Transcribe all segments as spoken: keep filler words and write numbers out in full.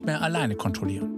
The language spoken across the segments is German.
mehr alleine kontrollieren.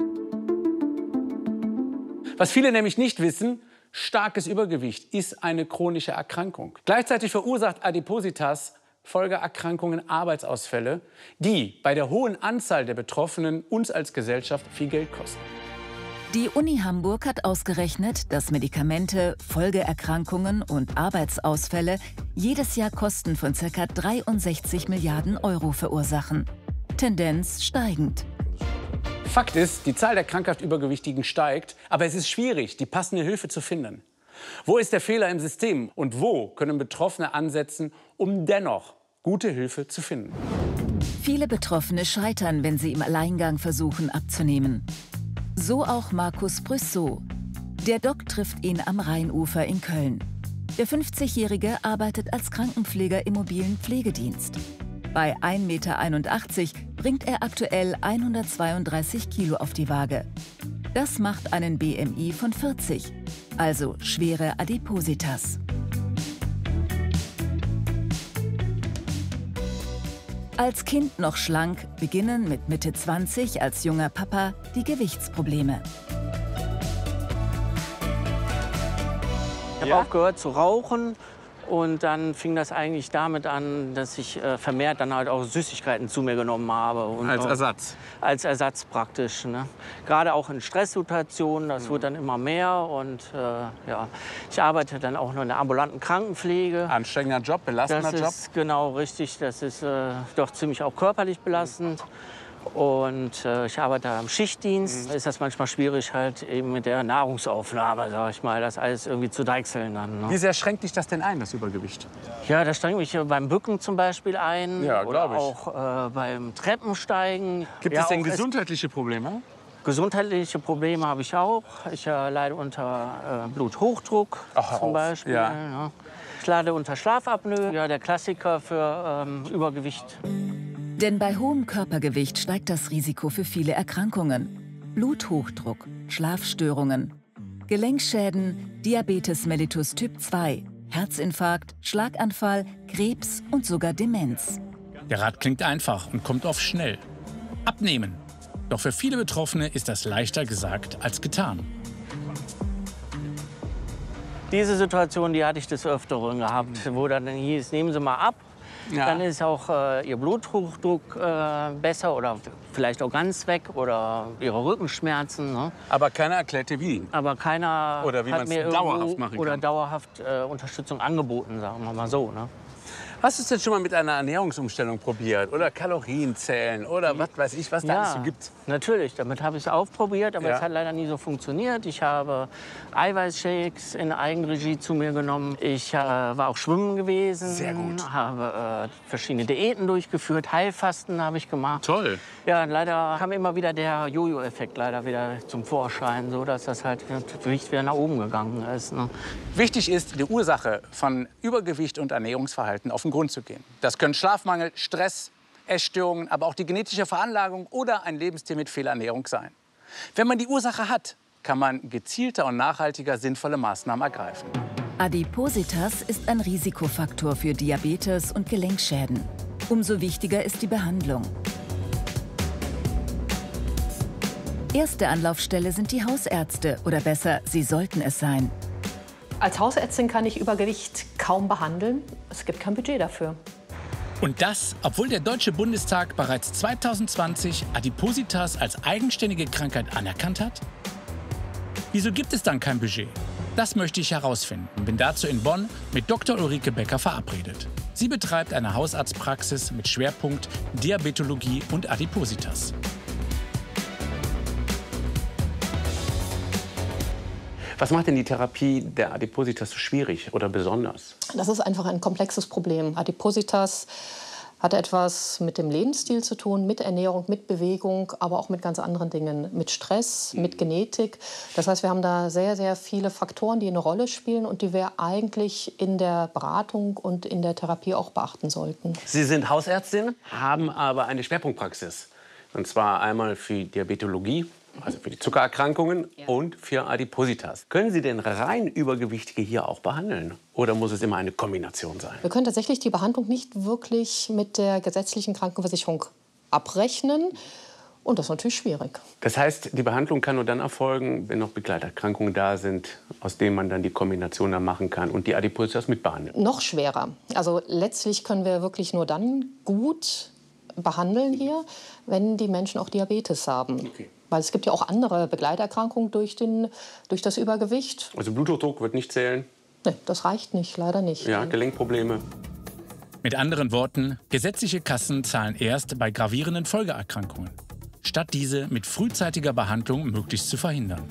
Was viele nämlich nicht wissen: Starkes Übergewicht ist eine chronische Erkrankung. Gleichzeitig verursacht Adipositas Folgeerkrankungen, Arbeitsausfälle, die bei der hohen Anzahl der Betroffenen uns als Gesellschaft viel Geld kosten. Die Uni Hamburg hat ausgerechnet, dass Medikamente, Folgeerkrankungen und Arbeitsausfälle jedes Jahr Kosten von ca. dreiundsechzig Milliarden Euro verursachen. Tendenz steigend. Fakt ist, die Zahl der krankhaft Übergewichtigen steigt, aber es ist schwierig, die passende Hilfe zu finden. Wo ist der Fehler im System und wo können Betroffene ansetzen, um dennoch gute Hilfe zu finden? Viele Betroffene scheitern, wenn sie im Alleingang versuchen abzunehmen. So auch Markus Brüssow. Der Doc trifft ihn am Rheinufer in Köln. Der fünfzigjährige arbeitet als Krankenpfleger im mobilen Pflegedienst. Bei ein Meter einundachtzig bringt er aktuell hundertzweiunddreißig Kilo auf die Waage. Das macht einen B M I von vierzig, also schwere Adipositas. Als Kind noch schlank, beginnen mit Mitte zwanzig als junger Papa die Gewichtsprobleme. Ich habe ja. aufgehört zu rauchen und dann fing das eigentlich damit an, dass ich äh, vermehrt dann halt auch Süßigkeiten zu mir genommen habe. Und als Ersatz? Als Ersatz praktisch. Ne? Gerade auch in Stresssituationen, das mhm. wurde dann immer mehr. Und äh, ja, ich arbeite dann auch noch in der ambulanten Krankenpflege. Anstrengender Job, belastender das Job? Das ist genau richtig. Das ist äh, doch ziemlich auch körperlich belastend. Mhm. Und äh, ich arbeite am Schichtdienst. Mhm. Ist das manchmal schwierig, halt eben mit der Nahrungsaufnahme, sag ich mal, das alles irgendwie zu deichseln dann. Ne? Wie sehr schränkt dich das denn ein, das Übergewicht? Ja, das schränkt mich beim Bücken zum Beispiel ein. Ja, oder ich. auch äh, beim Treppensteigen. Gibt ja, es denn gesundheitliche Probleme? Gesundheitliche Probleme habe ich auch. Ich äh, leide unter äh, Bluthochdruck Ach, zum auf. Beispiel. Ja. Ja. Ich leide unter Schlafapnoe, ja, der Klassiker für ähm, Übergewicht. Denn bei hohem Körpergewicht steigt das Risiko für viele Erkrankungen. Bluthochdruck, Schlafstörungen, Gelenkschäden, Diabetes mellitus Typ zwei, Herzinfarkt, Schlaganfall, Krebs und sogar Demenz. Der Rat klingt einfach und kommt oft schnell. Abnehmen. Doch für viele Betroffene ist das leichter gesagt als getan. Diese Situation, die hatte ich des Öfteren gehabt, wo dann hieß, nehmen Sie mal ab. Ja. Dann ist auch äh, Ihr Bluthochdruck äh, besser oder vielleicht auch ganz weg oder Ihre Rückenschmerzen. Ne? Aber keiner erklärte wie. Aber keiner oder wie hat mir dauerhaft machen kann. Oder dauerhaft äh, Unterstützung angeboten, sagen wir mal so. Ne? Hast du es denn schon mal mit einer Ernährungsumstellung probiert? Oder Kalorien zählen? Oder was weiß ich, was da ja, alles so gibt? Natürlich, damit habe ich es ausprobiert, aber es ja. hat leider nie so funktioniert. Ich habe Eiweißshakes in Eigenregie zu mir genommen. Ich äh, war auch schwimmen gewesen. Sehr gut. Habe äh, verschiedene Diäten durchgeführt. Heilfasten habe ich gemacht. Toll. Ja, leider kam immer wieder der Jojo-Effekt leider wieder zum Vorschein, so dass das halt das Gewicht wieder nach oben gegangen ist. Ne? Wichtig ist, die Ursache von Übergewicht und Ernährungsverhalten auf den Grund zu gehen. Das können Schlafmangel, Stress, Essstörungen, aber auch die genetische Veranlagung oder ein Lebensstil mit Fehlernährung sein. Wenn man die Ursache hat, kann man gezielter und nachhaltiger sinnvolle Maßnahmen ergreifen. Adipositas ist ein Risikofaktor für Diabetes und Gelenkschäden. Umso wichtiger ist die Behandlung. Erste Anlaufstelle sind die Hausärzte, oder besser, sie sollten es sein. Als Hausärztin kann ich Übergewicht kaum behandeln. Es gibt kein Budget dafür. Und das, obwohl der Deutsche Bundestag bereits zweitausendzwanzig Adipositas als eigenständige Krankheit anerkannt hat? Wieso gibt es dann kein Budget? Das möchte ich herausfinden und bin dazu in Bonn mit Doktor Ulrike Becker verabredet. Sie betreibt eine Hausarztpraxis mit Schwerpunkt Diabetologie und Adipositas. Was macht denn die Therapie der Adipositas so schwierig oder besonders? Das ist einfach ein komplexes Problem. Adipositas hat etwas mit dem Lebensstil zu tun, mit Ernährung, mit Bewegung, aber auch mit ganz anderen Dingen, mit Stress, mit Genetik. Das heißt, wir haben da sehr, sehr viele Faktoren, die eine Rolle spielen und die wir eigentlich in der Beratung und in der Therapie auch beachten sollten. Sie sind Hausärztin, haben aber eine Schwerpunktpraxis. Und zwar einmal für Diabetologie, also für die Zuckererkrankungen, ja, und für Adipositas. Können Sie denn rein Übergewichtige hier auch behandeln? Oder muss es immer eine Kombination sein? Wir können tatsächlich die Behandlung nicht wirklich mit der gesetzlichen Krankenversicherung abrechnen. Und das ist natürlich schwierig. Das heißt, die Behandlung kann nur dann erfolgen, wenn noch Begleiterkrankungen da sind, aus denen man dann die Kombination dann machen kann und die Adipositas mitbehandeln. Noch schwerer. Also letztlich können wir wirklich nur dann gut behandeln hier, wenn die Menschen auch Diabetes haben. Okay. Weil es gibt ja auch andere Begleiterkrankungen durch, den, durch das Übergewicht. Also Bluthochdruck wird nicht zählen? Nee, das reicht nicht, leider nicht. Ja, Gelenkprobleme. Mit anderen Worten, gesetzliche Kassen zahlen erst bei gravierenden Folgeerkrankungen, statt diese mit frühzeitiger Behandlung möglichst zu verhindern.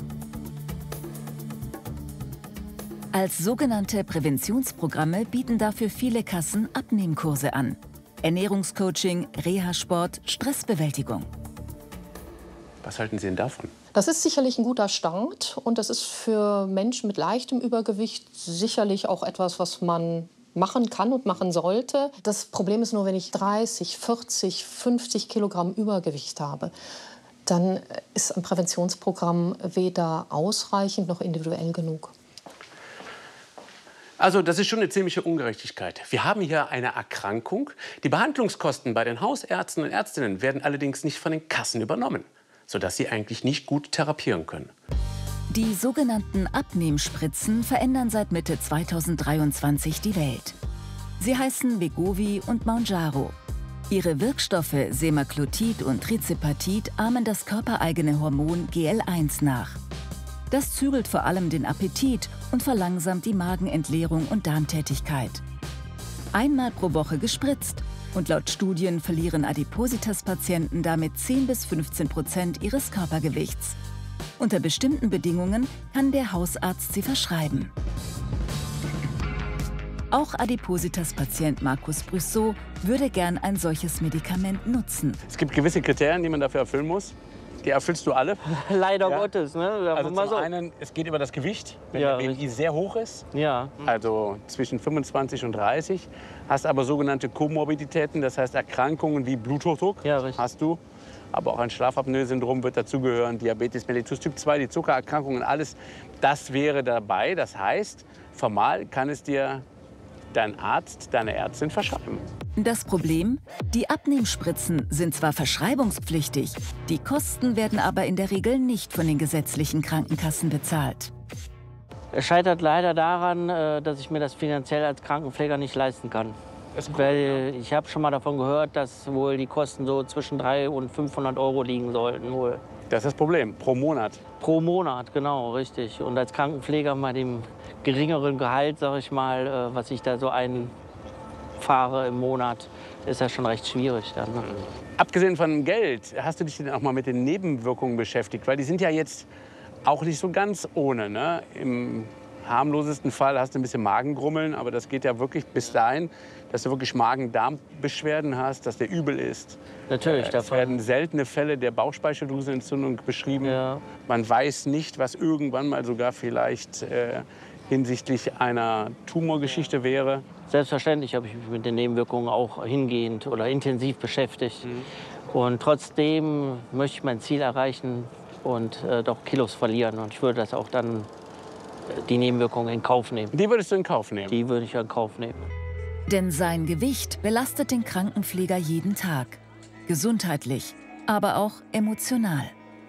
Als sogenannte Präventionsprogramme bieten dafür viele Kassen Abnehmkurse an. Ernährungscoaching, Reha-Sport, Stressbewältigung. Was halten Sie denn davon? Das ist sicherlich ein guter Start und das ist für Menschen mit leichtem Übergewicht sicherlich auch etwas, was man machen kann und machen sollte. Das Problem ist nur, wenn ich dreißig, vierzig, fünfzig Kilogramm Übergewicht habe, dann ist ein Präventionsprogramm weder ausreichend noch individuell genug. Also das ist schon eine ziemliche Ungerechtigkeit. Wir haben hier eine Erkrankung. Die Behandlungskosten bei den Hausärzten und Ärztinnen werden allerdings nicht von den Kassen übernommen, sodass sie eigentlich nicht gut therapieren können. Die sogenannten Abnehmspritzen verändern seit Mitte zweitausenddreiundzwanzig die Welt. Sie heißen Wegovy und Mounjaro. Ihre Wirkstoffe Semaglutid und Trizipatit ahmen das körpereigene Hormon G L eins nach. Das zügelt vor allem den Appetit und verlangsamt die Magenentleerung und Darmtätigkeit. Einmal pro Woche gespritzt und laut Studien verlieren Adipositas-Patienten damit zehn bis fünfzehn Prozent ihres Körpergewichts. Unter bestimmten Bedingungen kann der Hausarzt sie verschreiben. Auch Adipositas-Patient Markus Brüssow würde gern ein solches Medikament nutzen. Es gibt gewisse Kriterien, die man dafür erfüllen muss. Die erfüllst du alle? Leider ja. Gottes. Ne? Also zum so. einen, es geht über das Gewicht, wenn Ja, der B M I sehr hoch ist, ja. also zwischen fünfundzwanzig und dreißig, hast aber sogenannte Komorbiditäten, das heißt Erkrankungen wie Bluthochdruck, Ja, richtig. hast du. Aber auch ein Schlafapnoe-Syndrom wird dazugehören, Diabetes mellitus Typ zwei, die Zuckererkrankungen, alles, das wäre dabei. Das heißt, formal kann es dir dein Arzt, deine Ärztin verschreiben. Das Problem? Die Abnehmspritzen sind zwar verschreibungspflichtig, die Kosten werden aber in der Regel nicht von den gesetzlichen Krankenkassen bezahlt. Es scheitert leider daran, dass ich mir das finanziell als Krankenpfleger nicht leisten kann. Weil ich habe schon mal davon gehört, dass wohl die Kosten so zwischen dreihundert und fünfhundert Euro liegen sollten. Wohl. Das ist das Problem, pro Monat. Pro Monat, genau, richtig. Und als Krankenpfleger mit dem geringeren Gehalt, sage ich mal, was ich da so einfahre im Monat, ist das schon recht schwierig. Dann, ne? Abgesehen von Geld, hast du dich denn auch mal mit den Nebenwirkungen beschäftigt? Weil die sind ja jetzt auch nicht so ganz ohne. Ne? Im harmlosesten Fall hast du ein bisschen Magengrummeln, aber das geht ja wirklich bis dahin, dass du wirklich Magen-Darm-Beschwerden hast, dass der übel ist. Natürlich. Äh, es werden seltene Fälle der Bauchspeicheldrüsenentzündung beschrieben. Ja. Man weiß nicht, was irgendwann mal sogar vielleicht äh, hinsichtlich einer Tumorgeschichte wäre. Selbstverständlich habe ich mich mit den Nebenwirkungen auch hingehend oder intensiv beschäftigt. Mhm. Und trotzdem möchte ich mein Ziel erreichen und äh, doch Kilos verlieren. Und ich würde das auch dann, äh, die Nebenwirkungen in Kauf nehmen. Die würdest du in Kauf nehmen? Die würde ich in Kauf nehmen. Denn sein Gewicht belastet den Krankenpfleger jeden Tag. Gesundheitlich, aber auch emotional.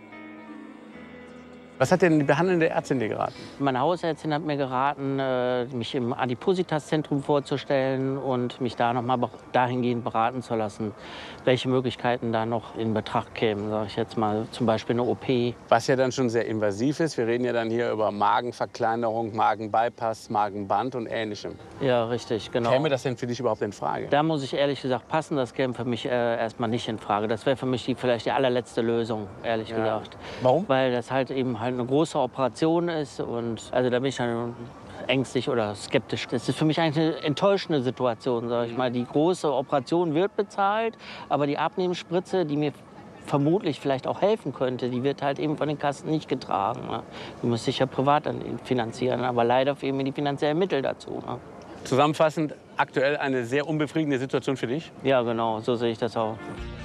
Was hat denn die behandelnde Ärztin dir geraten? Meine Hausärztin hat mir geraten, mich im Adipositas-Zentrum vorzustellen und mich da noch mal dahingehend beraten zu lassen, welche Möglichkeiten da noch in Betracht kämen, sage ich jetzt mal, zum Beispiel eine O P. Was ja dann schon sehr invasiv ist. Wir reden ja dann hier über Magenverkleinerung, Magenbypass, Magenband und Ähnlichem. Ja, richtig, genau. Käme das denn für dich überhaupt in Frage? Da muss ich ehrlich gesagt passen, das käme für mich äh, erstmal nicht in Frage. Das wäre für mich die, vielleicht die allerletzte Lösung, ehrlich ja. gesagt. Warum? Weil das halt eben halt eine große Operation ist und also da bin ich dann ängstlich oder skeptisch. Das ist für mich eigentlich eine enttäuschende Situation, sage ich mal. Die große Operation wird bezahlt, aber die Abnehmensspritze, die mir vermutlich vielleicht auch helfen könnte, die wird halt eben von den Kassen nicht getragen. Ne? Die muss ich ja privat dann finanzieren, aber leider fehlen mir die finanziellen Mittel dazu. Ne? Zusammenfassend, aktuell eine sehr unbefriedigende Situation für dich? Ja, genau, so sehe ich das auch.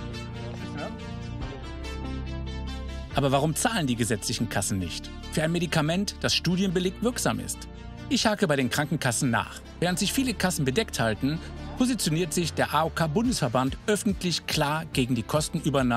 Aber warum zahlen die gesetzlichen Kassen nicht für ein Medikament, das studienbelegt wirksam ist? Ich hake bei den Krankenkassen nach. Während sich viele Kassen bedeckt halten, positioniert sich der A O K-Bundesverband öffentlich klar gegen die Kostenübernahme